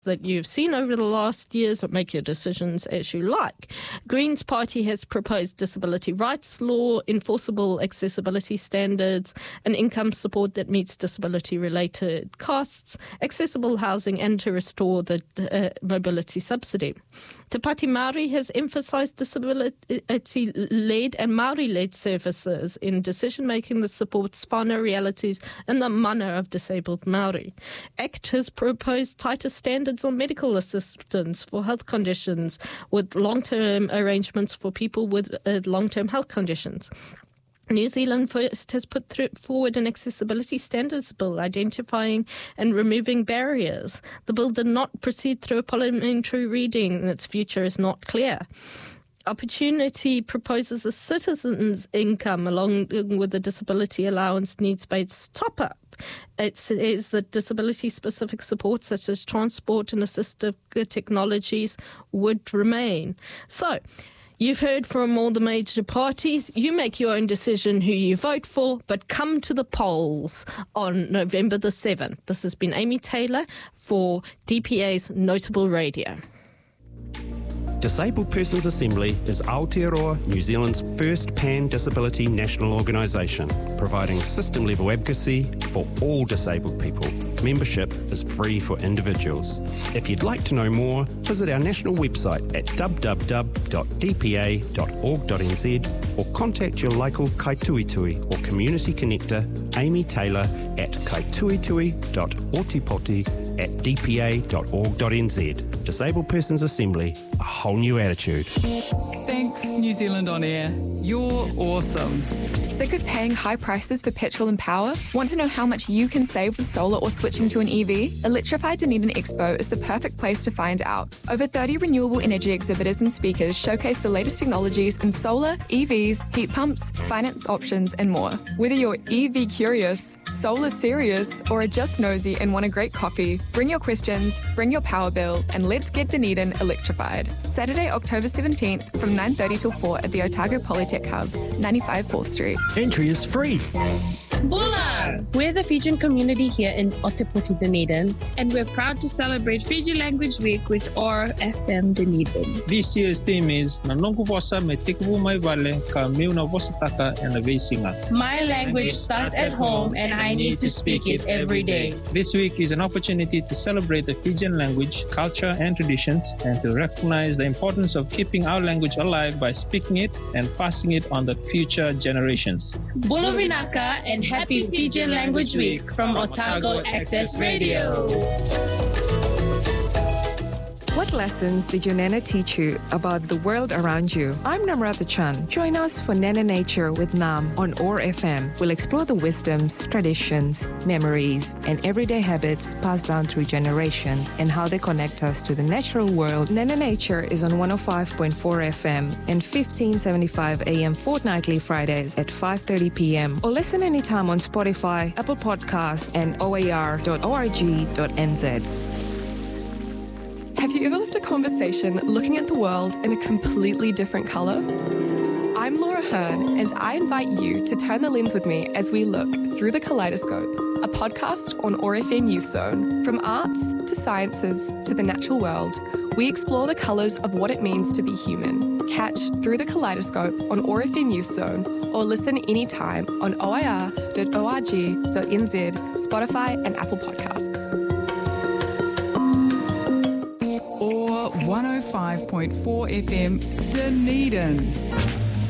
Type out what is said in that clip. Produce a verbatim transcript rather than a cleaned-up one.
that you've seen over the last years, or make your decisions as you like. Greens Party has proposed disability rights law, enforceable accessibility standards, an income support that meets disability-related costs, accessible housing, and to restore the uh, mobility subsidy. Te Pāti Māori has emphasised disability-led and Māori-led services in decision-making that supports whānau realities and the mana of disabled Māori. ACT has proposed tighter standards on medical assistance for health conditions with long-term arrangements for people with uh, long-term health conditions. New Zealand First has put through, forward an accessibility standards bill identifying and removing barriers. The bill did not proceed through a parliamentary reading and its future is not clear. Opportunity proposes a citizen's income along with the disability allowance needs-based top-up. It says that disability-specific support such as transport and assistive technologies would remain. So, you've heard from all the major parties. You make your own decision who you vote for, but come to the polls on November the seventh. This has been Amy Taylor for D P A's Notable Radio. Disabled Persons Assembly is Aotearoa, New Zealand's first pan-disability national organisation, providing system-level advocacy for all disabled people. Membership is free for individuals. If you'd like to know more, visit our national website at w w w dot d p a dot org dot n z or contact your local kaituitui or community connector, Amy Taylor, at kaituitui dot otipoti at d p a dot org dot n z. Disabled Persons Assembly, a whole new attitude. Thanks, New Zealand On Air. You're awesome. Sick of paying high prices for petrol and power? Want to know how much you can save with solar or switching to an E V? Electrify Dunedin Expo is the perfect place to find out. Over thirty renewable energy exhibitors and speakers showcase the latest technologies in solar, E Vs, heat pumps, finance options, and more. Whether you're E V curious, solar serious, or are just nosy and want a great coffee, bring your questions, bring your power bill, and let's get Dunedin electrified. Saturday, October seventeenth from nine thirty till four at the Otago Polytech Hub, ninety-five fourth Street. Entry is free. Bula! We're the Fijian community here in Otipoti, Dunedin, and we're proud to celebrate Fiji Language Week with O R F M Dunedin. This year's theme is Nanongu Vosa me tikubu mai vale ka miuna vosa taka and a vesinga. My language starts at home and I need to speak it every day. This week is an opportunity to celebrate the Fijian language, culture and traditions and to recognize the importance of keeping our language alive by speaking it and passing it on to future generations. Bula Vinaka and Happy Fijian Language Week from Otago Access Radio. What lessons did your Nana teach you about the world around you? I'm Namrata Chan. Join us for Nana Nature with Nam on O R F M. We'll explore the wisdoms, traditions, memories, and everyday habits passed down through generations and how they connect us to the natural world. Nana Nature is on one oh five point four F M and fifteen seventy-five A M fortnightly Fridays at five thirty p m or listen anytime on Spotify, Apple Podcasts, and o a r dot org dot n z. Have you ever left a conversation looking at the world in a completely different colour? I'm Laura Hearn, and I invite you to turn the lens with me as we look through the kaleidoscope, a podcast on O R F M Youth Zone. From arts to sciences to the natural world, we explore the colours of what it means to be human. Catch Through the Kaleidoscope on O R F M Youth Zone or listen anytime on o i r dot org dot n z, Spotify and Apple Podcasts. Or one oh five point four F M Dunedin.